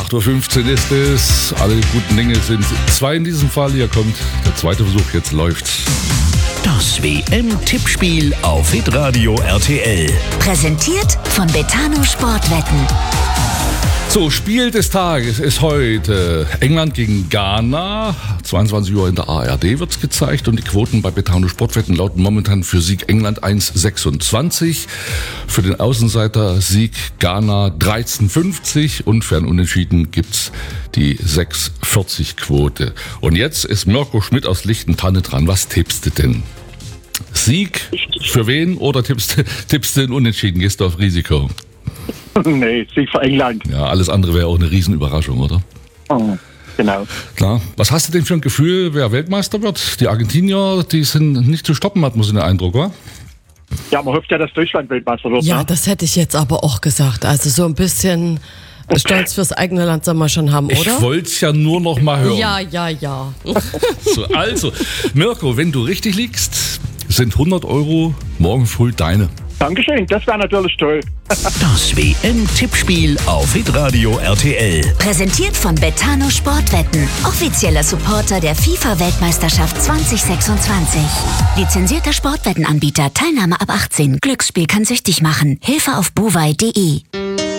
8.15 Uhr ist es. Alle guten Dinge sind 2 in diesem Fall. Hier kommt der zweite Versuch. Jetzt läuft's. Das WM-Tippspiel auf Hitradio RTL. Präsentiert von Betano Sportwetten. So, Spiel des Tages ist heute England gegen Ghana. 22 Uhr in der ARD wird's gezeigt und die Quoten bei Betano Sportwetten lauten momentan für Sieg England 1,26, für den Außenseiter Sieg Ghana 13,50 und für ein Unentschieden gibt's die 6,40 Quote. Und jetzt ist Mirko Schmidt aus Lichtentanne dran. Was tippst du denn? Sieg für wen oder tippst du in Unentschieden? Gehst du auf Risiko? Nee, Sieg für England. Ja, alles andere wäre auch eine Riesenüberraschung, oder? Oh, genau. Klar. Was hast du denn für ein Gefühl, wer Weltmeister wird? Die Argentinier, die sind nicht zu stoppen, hat man so den Eindruck, oder? Ja, man hofft ja, dass Deutschland Weltmeister wird. Ja, ne? das hätte ich jetzt aber auch gesagt. Also so ein bisschen Stolz fürs eigene Land soll man schon haben, oder? Ich wollte es ja nur noch mal hören. Ja. So, also, Mirko, wenn du richtig liegst, sind 100 € morgen früh deine. Dankeschön, das wäre natürlich toll. Das WM-Tippspiel auf Hitradio RTL. Präsentiert von Betano Sportwetten. Offizieller Supporter der FIFA-Weltmeisterschaft 2026. Lizenzierter Sportwettenanbieter. Teilnahme ab 18. Glücksspiel kann süchtig machen. Hilfe auf bovai.de.